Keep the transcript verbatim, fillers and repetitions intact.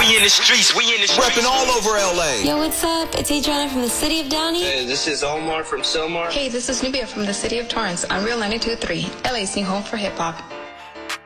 We in the streets, we in the streets. Repping all over L A. Yo, what's up? It's Adriana from the city of Downey. Hey, this is Omar from Silmar. Hey, this is Nubia from the city of Torrance on Real ninety-two point three, L A's new home for hip-hop.